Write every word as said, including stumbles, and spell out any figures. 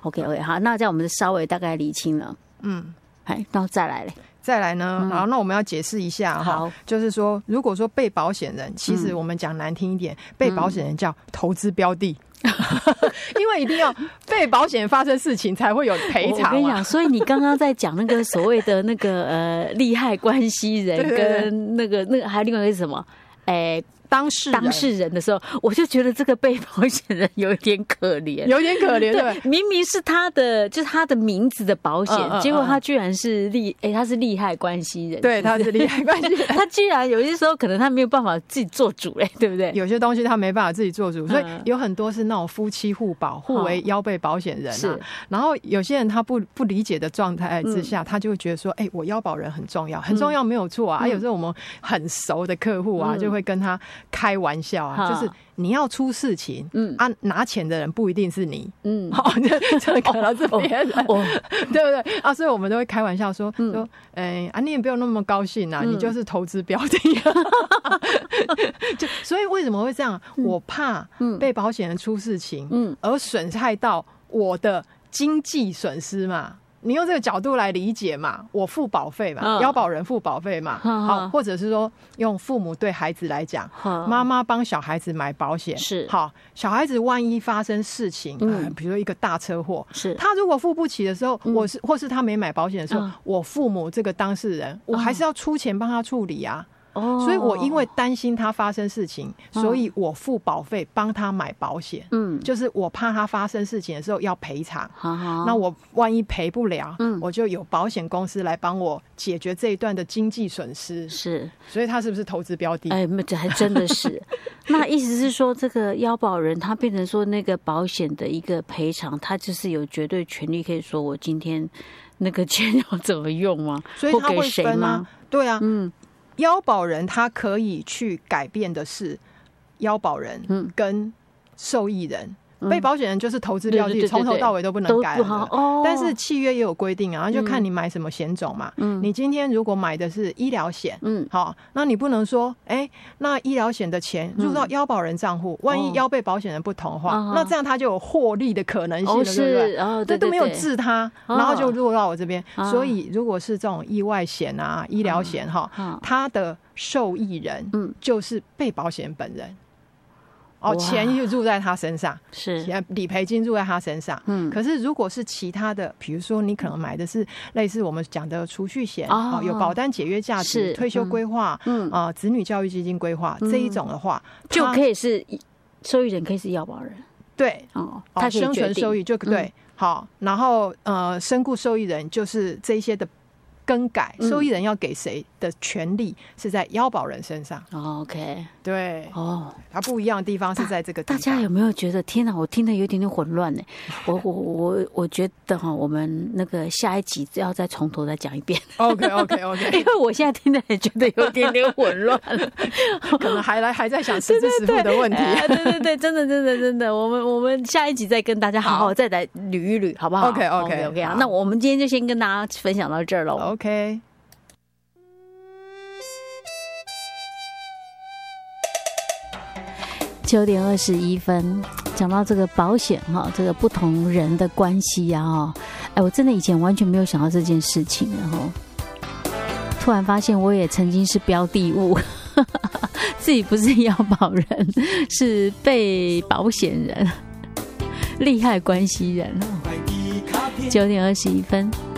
OK OK， 好，那这样我们稍微大概理清了。 嗯， 哎，然后再来嘞。 再来呢，好，那我们要解释一下哈，就是说，如果说被保险人，其实我们讲难听一点，被保险人叫投资标的。因为一定要被保险发生事情才会有赔偿。我跟你讲，所以你刚刚在讲那个所谓的那个呃利害关系人跟那个那个还有另外一个是什么？哎、欸。 当事当事人的时候，我就觉得这个被保险人有一点可怜， 有点可怜，对， 明明是他的，就是他的名字的保险，嗯嗯嗯，结果他居然是利，哎、欸，他是利害关系人， 对，他是利害关系人， 他居然有些时候可能他没有办法自己做主嘞，对不对？ 有些东西他没办法自己做主，所以有很多是那种夫妻互保，互为腰背保险人啊。然后有些人他不不理解的状态之下，嗯、他就会觉得说，哎、欸，我腰保人很重要，很重要，没有错啊。嗯、有时候我们很熟的客户啊，嗯、就会跟他开玩笑。啊、就是你要出事情，嗯啊，拿钱的人不一定是你，嗯，好、哦，就可能是别人，哦哦、对不对啊？所以我们都会开玩笑说，嗯、说，哎、欸、啊，你也不用那么高兴啊，嗯、你就是投资标的，就所以为什么会这样？嗯、我怕被保险人出事情，嗯，而损害到我的经济损失嘛。你用这个角度来理解嘛，我付保费嘛，腰保人付保费嘛，好，或者是说用父母对孩子来讲，妈妈帮小孩子买保险，是好，小孩子万一发生事情，嗯、呃，比如说一个大车祸，是他如果付不起的时候，嗯、我是或是他没买保险的时候，嗯、我父母这个当事人，我还是要出钱帮他处理啊。Oh. 所以我因为担心他发生事情，所以我付保费帮他买保险，嗯，就是我怕他发生事情的时候要赔偿，那我万一赔不了，嗯，我就有保险公司来帮我解决这一段的经济损失，是，所以他是不是投资标的？ 哎，这还真的是。那意思是说，这个腰保人他变成说那个保险的一个赔偿，他就是有绝对权利可以说我今天那个钱要怎么用吗？ 所以他会分啊，对啊，嗯。腰保人他可以去改变的是腰保人跟受益人，嗯、被保险人就是投资标的，从头到尾都不能改的。哦、但是契约也有规定啊，就看你买什么险种嘛。嗯、你今天如果买的是医疗险，嗯，好，那你不能说，哎、欸，那医疗险的钱入到腰保人账户，嗯、万一腰被保险人不同化，哦、那这样他就有获利的可能性了，哦、对不对？哦，对对对，这都没有治他，然后就入到我这边。哦、所以如果是这种意外险啊、医疗险哈，哦、他的受益人就是被保险本人。哦，钱就入在他身上，是理赔金入在他身上。嗯，可是如果是其他的，比如说你可能买的是类似我们讲的储蓄险，哦，有保单解约价值、退休规划，嗯啊、呃，子女教育基金规划、嗯、这一种的话， 就可以是受益人，可以是腰保人。 对，哦，他生存收益就对，嗯、好，然后呃，身故受益人就是这一些的更改，受益人要给谁的权利是在腰保人身上。 哦、OK， 对，哦，它不一样的地方是在这个地方。 大家有没有觉得天哪，我听得有一点点混乱呢？我我我我觉得哈，我们那个下一集要再从头再讲一遍。 OK OK OK， 因为我现在听得也觉得有点点混乱了， 可能还来还在想实支实付的问题。 对 对, 对, 对对，真的真的真的，我们我们下一集再跟大家好好再来捋一捋，好不好 ？OK OK OK 好，那我们今天就先跟大家分享到这儿喽。 OK。 九点二十一分，讲到这个保险哈，这个不同人的关系呀哈，哎，我真的以前完全没有想到这件事情，然后突然发现我也曾经是标的物，自己不是腰保人，是被保险人、利害关系人。九点二十一分。